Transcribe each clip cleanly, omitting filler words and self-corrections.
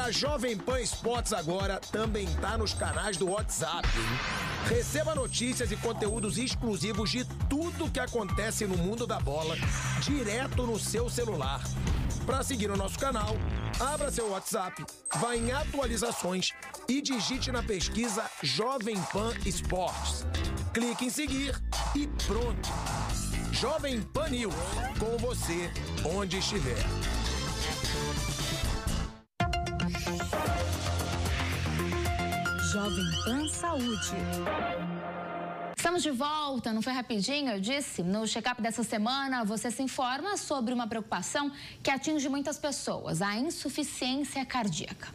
A Jovem Pan Esportes agora também tá nos canais do WhatsApp, hein? Receba notícias e conteúdos exclusivos de tudo que acontece no mundo da bola, direto no seu celular. Para seguir o nosso canal, abra seu WhatsApp, vá em atualizações e digite na pesquisa Jovem Pan Esportes. Clique em seguir e pronto. Jovem Pan News, com você, onde estiver. Jovem Pan Saúde. Estamos de volta, não foi rapidinho, eu disse? No check-up dessa semana, você se informa sobre uma preocupação que atinge muitas pessoas, a insuficiência cardíaca.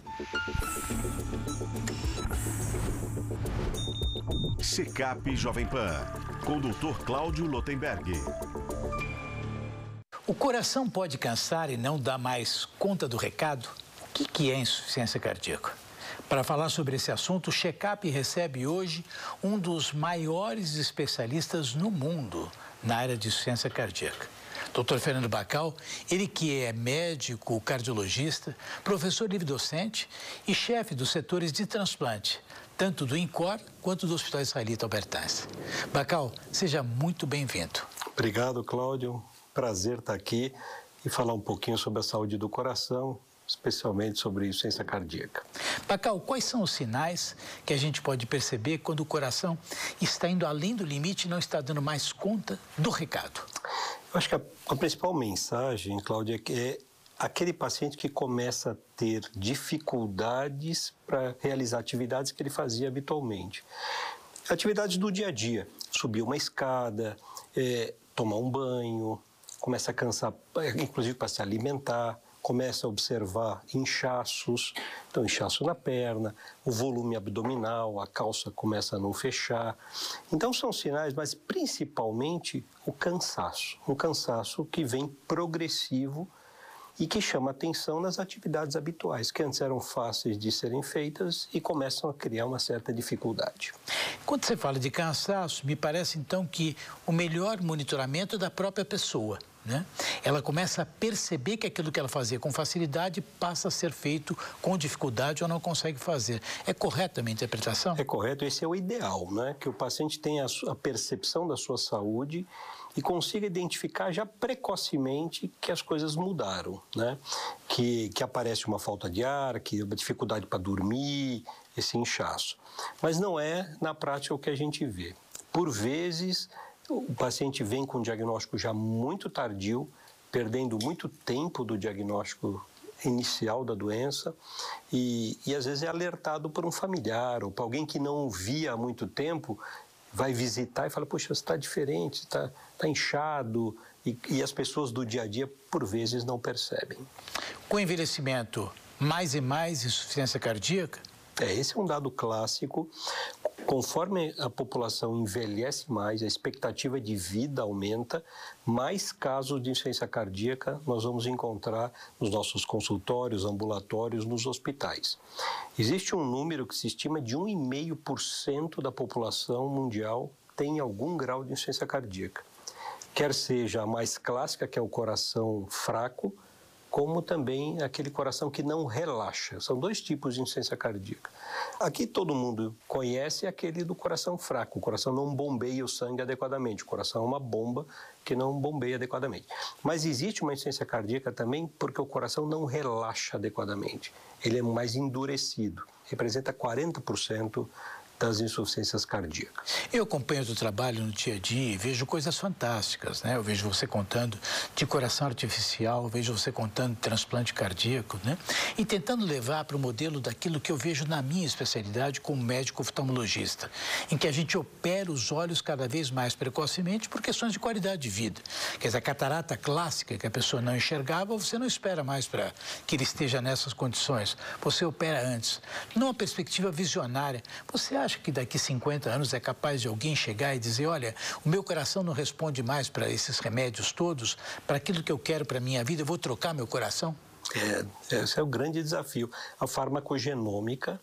Check-up Jovem Pan, com o Dr. Cláudio Lotenberg. O coração pode cansar e não dar mais conta do recado? O que é insuficiência cardíaca? Para falar sobre esse assunto, o Check-up recebe hoje um dos maiores especialistas no mundo na área de insuficiência cardíaca. Dr. Fernando Bacal, ele que é médico, cardiologista, professor livre-docente e chefe dos setores de transplante, tanto do INCOR quanto do Hospital Israelita Albert Einstein. Bacal, seja muito bem-vindo. Obrigado, Cláudio. Prazer estar aqui e falar um pouquinho sobre a saúde do coração, especialmente sobre insuficiência cardíaca. Bacal, quais são os sinais que a gente pode perceber quando o coração está indo além do limite e não está dando mais conta do recado? Eu acho que a principal mensagem, Cláudia, é que é aquele paciente que começa a ter dificuldades para realizar atividades que ele fazia habitualmente. Atividades do dia a dia, subir uma escada, tomar um banho, começa a cansar, inclusive para se alimentar, começa a observar inchaços, então inchaço na perna, o volume abdominal, a calça começa a não fechar. Então são sinais, mas principalmente o cansaço, um cansaço que vem progressivo e que chama atenção nas atividades habituais, que antes eram fáceis de serem feitas e começam a criar uma certa dificuldade. Quando você fala de cansaço, me parece então que o melhor monitoramento é da própria pessoa, né? Ela começa a perceber que aquilo que ela fazia com facilidade passa a ser feito com dificuldade ou não consegue fazer. É correta a minha interpretação? É correto, esse é o ideal, né? Que o paciente tenha a percepção da sua saúde e consiga identificar já precocemente que as coisas mudaram, né? Que aparece uma falta de ar, que uma dificuldade para dormir, esse inchaço. Mas não é, na prática, o que a gente vê. Por vezes, o paciente vem com um diagnóstico já muito tardio, perdendo muito tempo do diagnóstico inicial da doença e às vezes é alertado por um familiar ou por alguém que não o via há muito tempo, vai visitar e fala, poxa, você está diferente, está inchado, e as pessoas do dia a dia, por vezes, não percebem. Com o envelhecimento, mais e mais insuficiência cardíaca? Esse é um dado clássico. Conforme a população envelhece mais, a expectativa de vida aumenta, mais casos de insuficiência cardíaca nós vamos encontrar nos nossos consultórios, ambulatórios, nos hospitais. Existe um número que se estima de 1,5% da população mundial tem algum grau de insuficiência cardíaca. Quer seja a mais clássica, que é o coração fraco, como também aquele coração que não relaxa. São dois tipos de insuficiência cardíaca. Aqui todo mundo conhece aquele do coração fraco. O coração não bombeia o sangue adequadamente. O coração é uma bomba que não bombeia adequadamente. Mas existe uma insuficiência cardíaca também porque o coração não relaxa adequadamente. Ele é mais endurecido. Representa 40% das insuficiências cardíacas. Eu acompanho o teu trabalho no dia a dia e vejo coisas fantásticas, né? Eu vejo você contando de coração artificial, vejo você contando de transplante cardíaco, né? E tentando levar para o modelo daquilo que eu vejo na minha especialidade como médico oftalmologista, em que a gente opera os olhos cada vez mais precocemente por questões de qualidade de vida. Quer dizer, a catarata clássica que a pessoa não enxergava, você não espera mais para que ele esteja nessas condições. Você opera antes. Numa perspectiva visionária, você acha que daqui 50 anos é capaz de alguém chegar e dizer, olha, o meu coração não responde mais para esses remédios todos, para aquilo que eu quero para a minha vida, eu vou trocar meu coração? Esse é o grande desafio. A farmacogenômica,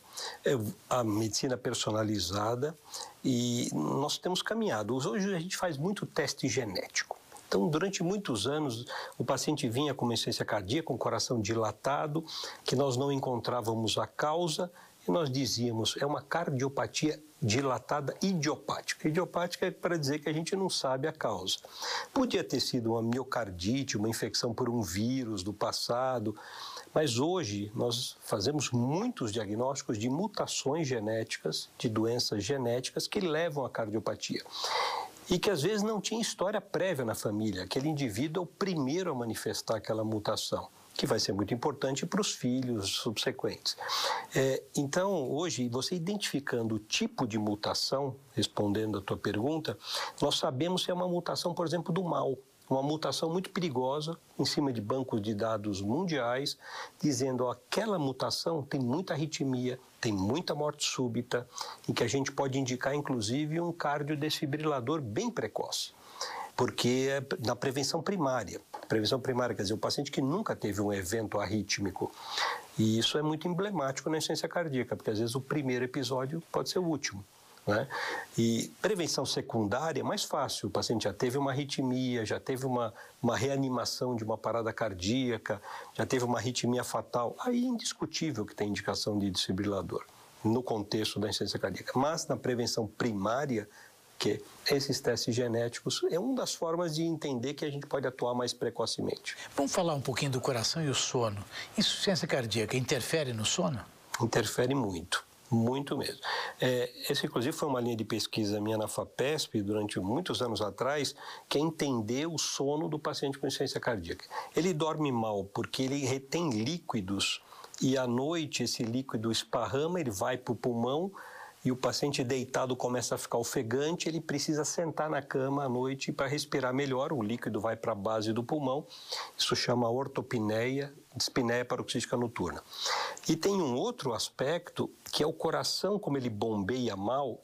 a medicina personalizada, e nós temos caminhado. Hoje a gente faz muito teste genético. Então, durante muitos anos, o paciente vinha com uma insuficiência cardíaca, com o coração dilatado, que nós não encontrávamos a causa, e nós dizíamos, é uma cardiopatia dilatada idiopática. Idiopática é para dizer que a gente não sabe a causa. Podia ter sido uma miocardite, uma infecção por um vírus do passado, mas hoje nós fazemos muitos diagnósticos de mutações genéticas, de doenças genéticas que levam à cardiopatia. E que às vezes não tinha história prévia na família. Aquele indivíduo é o primeiro a manifestar aquela mutação, que vai ser muito importante para os filhos subsequentes. Então, hoje, você identificando o tipo de mutação, respondendo a tua pergunta, nós sabemos se é uma mutação, por exemplo, do mal. Uma mutação muito perigosa, em cima de bancos de dados mundiais, dizendo que aquela mutação tem muita arritmia, tem muita morte súbita, e que a gente pode indicar, inclusive, um cardiodesfibrilador bem precoce. Porque é na prevenção primária. Prevenção primária quer dizer o paciente que nunca teve um evento arrítmico. E isso é muito emblemático na insuficiência cardíaca, porque às vezes o primeiro episódio pode ser o último. Né? E prevenção secundária é mais fácil. O paciente já teve uma arritmia, já teve uma reanimação de uma parada cardíaca, já teve uma arritmia fatal. Aí é indiscutível que tem indicação de desfibrilador no contexto da insuficiência cardíaca. Mas na prevenção primária, que esses testes genéticos é uma das formas de entender que a gente pode atuar mais precocemente. Vamos falar um pouquinho do coração e o sono. Insuficiência cardíaca interfere no sono? Interfere muito. Muito mesmo. Essa, inclusive, foi uma linha de pesquisa minha na FAPESP, durante muitos anos atrás, que é entender o sono do paciente com insuficiência cardíaca. Ele dorme mal porque ele retém líquidos e, à noite, esse líquido esparrama, ele vai para o pulmão e o paciente deitado começa a ficar ofegante, ele precisa sentar na cama à noite para respirar melhor, o líquido vai para a base do pulmão, isso chama ortopneia, dispneia paroxística noturna. E tem um outro aspecto, que é o coração, como ele bombeia mal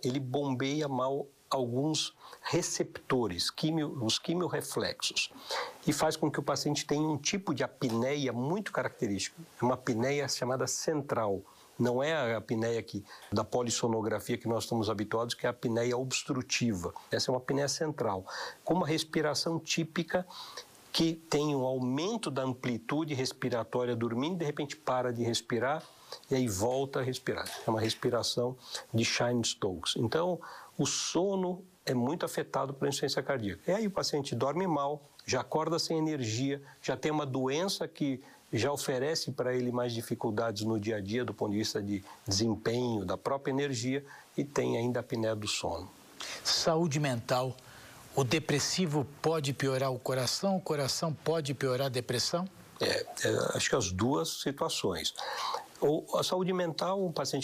alguns receptores, os quimiorreflexos, e faz com que o paciente tenha um tipo de apneia muito característico, é uma apneia chamada central. Não é a apneia da polissonografia que nós estamos habituados, que é a apneia obstrutiva. Essa é uma apneia central, com uma respiração típica que tem um aumento da amplitude respiratória dormindo, de repente para de respirar e aí volta a respirar. É uma respiração de Cheyne-Stokes. Então, o sono é muito afetado pela insuficiência cardíaca. E aí o paciente dorme mal, já acorda sem energia, já tem uma doença que já oferece para ele mais dificuldades no dia a dia do ponto de vista de desempenho, da própria energia, e tem ainda a apneia do sono. Saúde mental. O depressivo pode piorar o coração pode piorar a depressão? Acho que as duas situações. A saúde mental, um paciente